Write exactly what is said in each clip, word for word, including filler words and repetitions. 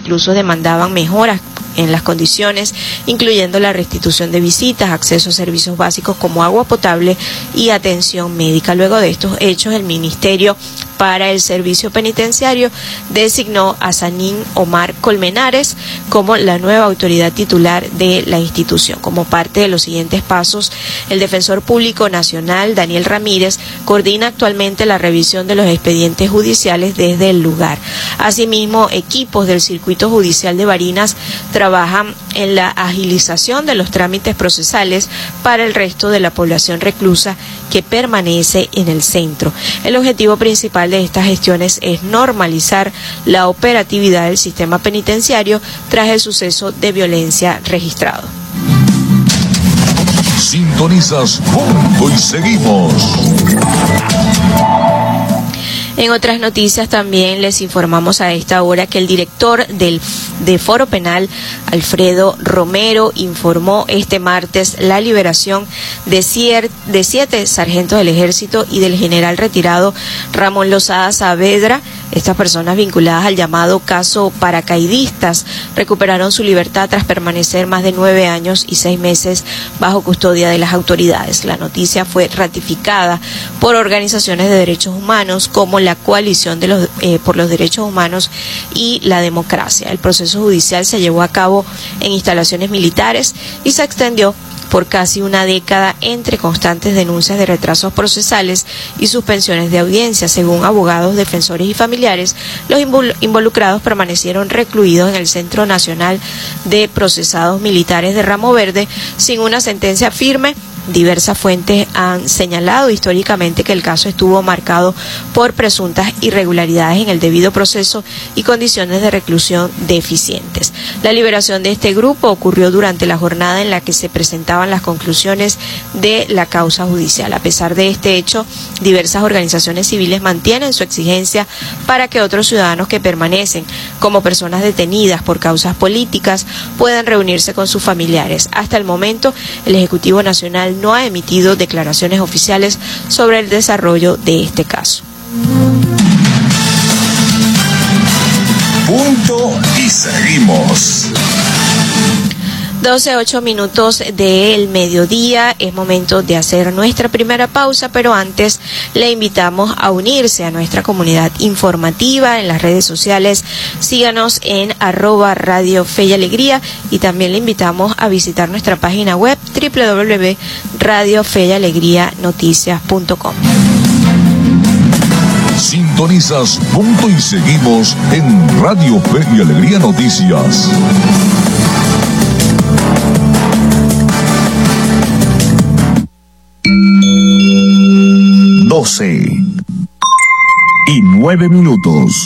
reclusos demandaban mejoras en las condiciones, incluyendo la restitución de visitas, acceso a servicios básicos como agua potable y atención médica. Luego de estos hechos, el Ministerio para el Servicio Penitenciario designó a Sanín Omar Colmenares como la nueva autoridad titular de la institución. Como parte de los siguientes pasos, el Defensor Público Nacional, Daniel Ramírez, coordina actualmente la revisión de los expedientes judiciales desde el lugar. Asimismo, equipos del Circuito Judicial de Barinas trabajan en la agilización de los trámites procesales para el resto de la población reclusa que permanece en el centro. El objetivo principal de estas gestiones es normalizar la operatividad del sistema penitenciario tras el suceso de violencia registrado. Sintonizas Punto y Seguimos. En otras noticias también les informamos a esta hora que el director del de Foro Penal, Alfredo Romero, informó este martes la liberación de, cier, de siete sargentos del Ejército y del general retirado Ramón Lozada Saavedra. Estas personas vinculadas al llamado caso paracaidistas recuperaron su libertad tras permanecer más de nueve años y seis meses bajo custodia de las autoridades. La noticia fue ratificada por organizaciones de derechos humanos como la Coalición de los, eh, por los Derechos Humanos y la Democracia. El proceso judicial se llevó a cabo en instalaciones militares y se extendió por casi una década entre constantes denuncias de retrasos procesales y suspensiones de audiencia. Según abogados, defensores y familiares, los involucrados permanecieron recluidos en el Centro Nacional de Procesados Militares de Ramo Verde sin una sentencia firme. Diversas fuentes han señalado históricamente que el caso estuvo marcado por presuntas irregularidades en el debido proceso y condiciones de reclusión deficientes. La liberación de este grupo ocurrió durante la jornada en la que se presentaban las conclusiones de la causa judicial. A pesar de este hecho, diversas organizaciones civiles mantienen su exigencia para que otros ciudadanos que permanecen como personas detenidas por causas políticas puedan reunirse con sus familiares. Hasta el momento, el Ejecutivo Nacional no ha emitido declaraciones oficiales sobre el desarrollo de este caso. Punto y seguimos. doce, ocho minutos del mediodía, es momento de hacer nuestra primera pausa, pero antes le invitamos a unirse a nuestra comunidad informativa en las redes sociales. Síganos en arroba Radio Fe y Alegría y también le invitamos a visitar nuestra página web doble u doble u doble u punto radio fe y alegría noticias punto com. Sintonizas Punto y Seguimos en Radio Fe y Alegría Noticias. doce y nueve minutos.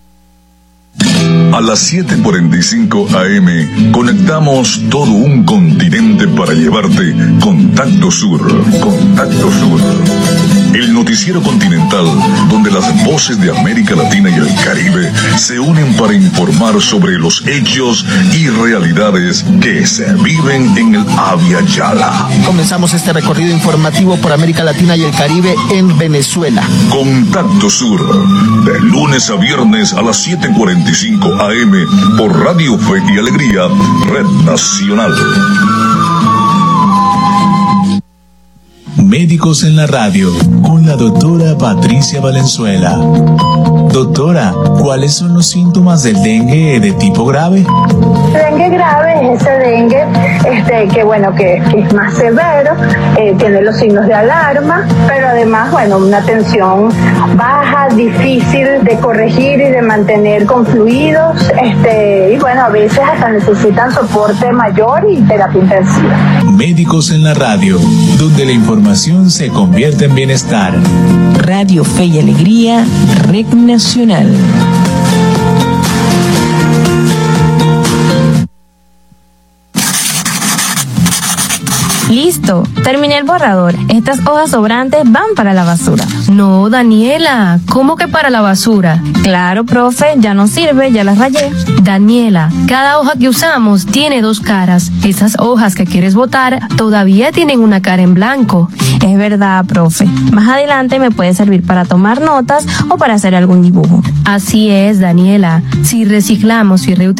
A las siete cuarenta y cinco a eme conectamos todo un continente para llevarte Contacto Sur. Contacto Sur. El noticiero continental donde las voces de América Latina y el Caribe se unen para informar sobre los hechos y realidades que se viven en el Abya Yala. Comenzamos este recorrido informativo por América Latina y el Caribe en Venezuela. Contacto Sur, de lunes a viernes a las siete cuarenta y cinco a eme por Radio Fe y Alegría, Red Nacional. Médicos en la radio, con la doctora Patricia Valenzuela. Doctora, ¿cuáles son los síntomas del dengue de tipo grave? El dengue grave es ese dengue este, que, bueno, que, que es más severo, eh, tiene los signos de alarma, pero además, bueno, una tensión baja, difícil de corregir y de mantener con fluidos, este, y bueno, a veces hasta necesitan soporte mayor y terapia intensiva. Médicos en la radio, donde la información se convierte en bienestar. Radio Fe y Alegría, Red Nacional. Listo, terminé el borrador. Estas hojas sobrantes van para la basura. No, Daniela, ¿cómo que para la basura? Claro, profe, ya no sirve, ya las rayé. Daniela, cada hoja que usamos tiene dos caras. Esas hojas que quieres botar todavía tienen una cara en blanco. Es verdad, profe. Más adelante me puede servir para tomar notas o para hacer algún dibujo. Así es, Daniela. Si reciclamos y reutilizamos